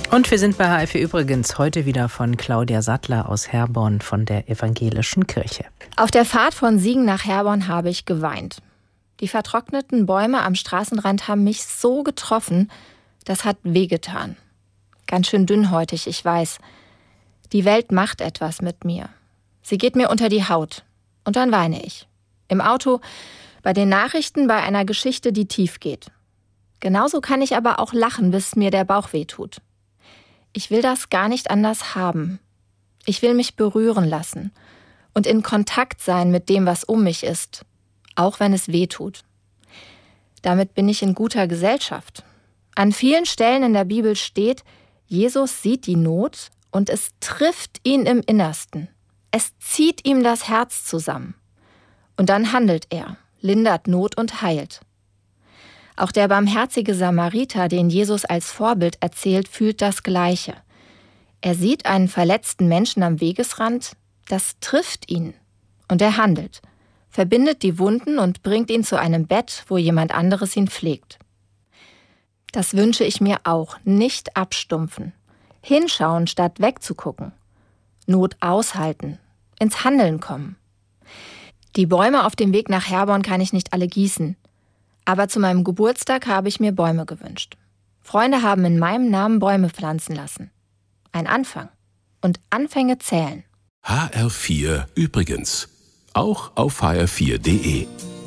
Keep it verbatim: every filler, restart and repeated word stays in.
Und wir sind bei H F übrigens heute wieder von Claudia Sattler aus Herborn von der Evangelischen Kirche. Auf der Fahrt von Siegen nach Herborn habe ich geweint. Die vertrockneten Bäume am Straßenrand haben mich so getroffen, das hat wehgetan. Ganz schön dünnhäutig, ich weiß. Die Welt macht etwas mit mir. Sie geht mir unter die Haut. Und dann weine ich. Im Auto, bei den Nachrichten, bei einer Geschichte, die tief geht. Genauso kann ich aber auch lachen, bis mir der Bauch wehtut. Ich will das gar nicht anders haben. Ich will mich berühren lassen und in Kontakt sein mit dem, was um mich ist, auch wenn es weh tut. Damit bin ich in guter Gesellschaft. An vielen Stellen in der Bibel steht, Jesus sieht die Not und es trifft ihn im Innersten. Es zieht ihm das Herz zusammen. Und dann handelt er, lindert Not und heilt. Auch der barmherzige Samariter, den Jesus als Vorbild erzählt, fühlt das Gleiche. Er sieht einen verletzten Menschen am Wegesrand, das trifft ihn. Und er handelt, verbindet die Wunden und bringt ihn zu einem Bett, wo jemand anderes ihn pflegt. Das wünsche ich mir auch, nicht abstumpfen. Hinschauen, statt wegzugucken. Not aushalten, ins Handeln kommen. Die Bäume auf dem Weg nach Herborn kann ich nicht alle gießen. Aber zu meinem Geburtstag habe ich mir Bäume gewünscht. Freunde haben in meinem Namen Bäume pflanzen lassen. Ein Anfang. Und Anfänge zählen. H R vier übrigens. Auch auf h r vier punkt d e.